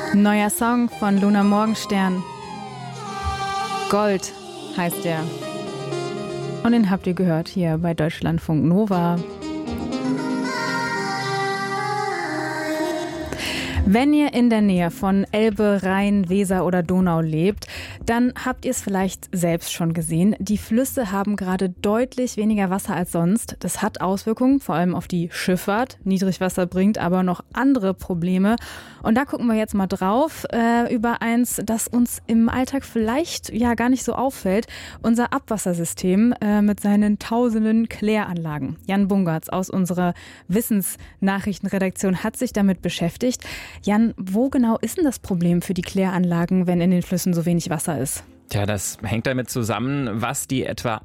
Neuer Song von Luna Morgenstern. Gold heißt er. Und den habt ihr gehört hier bei Deutschlandfunk Nova. Wenn ihr in der Nähe von Elbe, Rhein, Weser oder Donau lebt, dann habt ihr es vielleicht selbst schon gesehen. Die Flüsse haben gerade deutlich weniger Wasser als sonst. Das hat Auswirkungen, vor allem auf die Schifffahrt. Niedrigwasser bringt aber noch andere Probleme. Und da gucken wir jetzt mal drauf, über eins, das uns im Alltag vielleicht ja gar nicht so auffällt. Unser Abwassersystem mit seinen tausenden Kläranlagen. Jan Bungartz aus unserer Wissensnachrichtenredaktion hat sich damit beschäftigt. Jan, wo genau ist denn das Problem für die Kläranlagen, wenn in den Flüssen so wenig Wasser ist? Tja, das hängt damit zusammen, was die etwa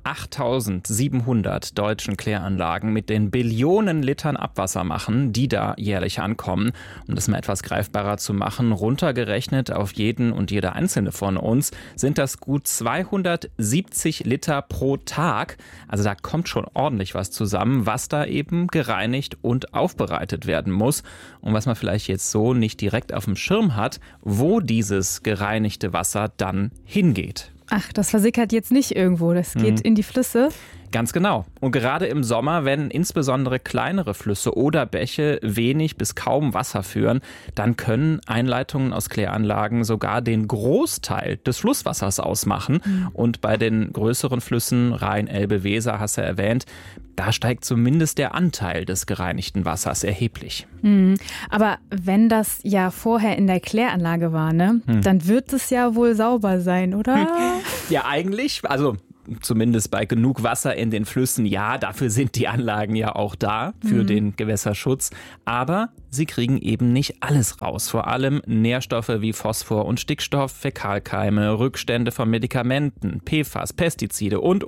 8.700 deutschen Kläranlagen mit den Billionen Litern Abwasser machen, die da jährlich ankommen. Um das mal etwas greifbarer zu machen, runtergerechnet auf jeden und jede einzelne von uns, sind das gut 270 Liter pro Tag. Also da kommt schon ordentlich was zusammen, was da eben gereinigt und aufbereitet werden muss. Und was man vielleicht jetzt so nicht direkt auf dem Schirm hat, wo dieses gereinigte Wasser dann hingeht. Ach, das versickert jetzt nicht irgendwo, das geht in die Flüsse? Ganz genau. Und gerade im Sommer, wenn insbesondere kleinere Flüsse oder Bäche wenig bis kaum Wasser führen, dann können Einleitungen aus Kläranlagen sogar den Großteil des Flusswassers ausmachen. Und bei den größeren Flüssen, Rhein, Elbe, Weser, hast du erwähnt, da steigt zumindest der Anteil des gereinigten Wassers erheblich. Aber wenn das ja vorher in der Kläranlage war, ne, dann wird es ja wohl sauber sein, oder? Ja, eigentlich. Also zumindest bei genug Wasser in den Flüssen, ja, dafür sind die Anlagen ja auch da, für den Gewässerschutz. Aber sie kriegen eben nicht alles raus. Vor allem Nährstoffe wie Phosphor und Stickstoff, Fäkalkeime, Rückstände von Medikamenten, PFAS, Pestizide und.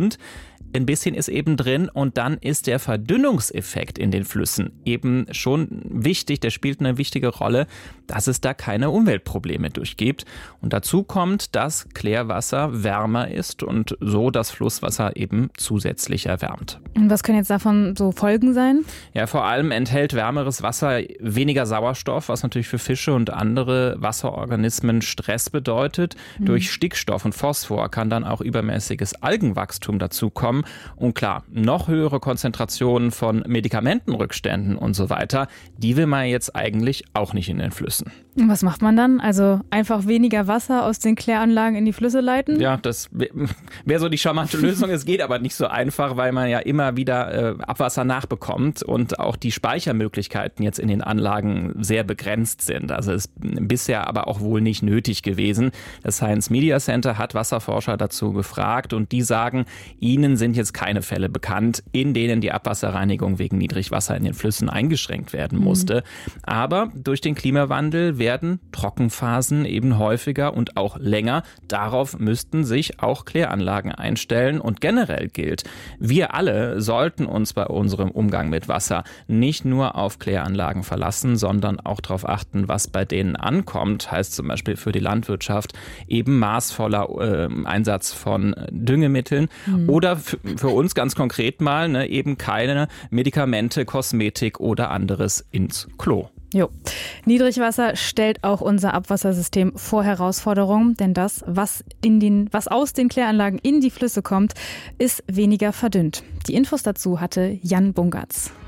Ein bisschen ist eben drin und dann ist der Verdünnungseffekt in den Flüssen eben schon wichtig. Der spielt eine wichtige Rolle, dass es da keine Umweltprobleme durchgibt. Und dazu kommt, dass Klärwasser wärmer ist und so das Flusswasser eben zusätzlich erwärmt. Und was können jetzt davon so Folgen sein? Ja, vor allem enthält wärmeres Wasser weniger Sauerstoff, was natürlich für Fische und andere Wasserorganismen Stress bedeutet. Durch Stickstoff und Phosphor kann dann auch übermäßiges Algenwachstum dazukommen. Und klar, noch höhere Konzentrationen von Medikamentenrückständen und so weiter, die will man jetzt eigentlich auch nicht in den Flüssen. Und was macht man dann? Also einfach weniger Wasser aus den Kläranlagen in die Flüsse leiten? Ja, das wäre so die charmante Lösung. Es geht aber nicht so einfach, weil man ja immer wieder Abwasser nachbekommt und auch die Speichermöglichkeiten jetzt in den Anlagen sehr begrenzt sind. Also es ist bisher aber auch wohl nicht nötig gewesen. Das Science Media Center hat Wasserforscher dazu gefragt und die sagen, ihnen sind jetzt keine Fälle bekannt, in denen die Abwasserreinigung wegen Niedrigwasser in den Flüssen eingeschränkt werden musste. Aber durch den Klimawandel werden Trockenphasen eben häufiger und auch länger. Darauf müssten sich auch Kläranlagen einstellen. Und generell gilt, wir alle sollten uns bei unserem Umgang mit Wasser nicht nur auf Kläranlagen verlassen, sondern auch darauf achten, was bei denen ankommt. Heißt zum Beispiel für die Landwirtschaft eben maßvoller Einsatz von Düngemitteln oder für uns ganz konkret mal eben keine Medikamente, Kosmetik oder anderes ins Klo. Jo. Niedrigwasser stellt auch unser Abwassersystem vor Herausforderungen, denn das, was aus den Kläranlagen in die Flüsse kommt, ist weniger verdünnt. Die Infos dazu hatte Jan Bungartz.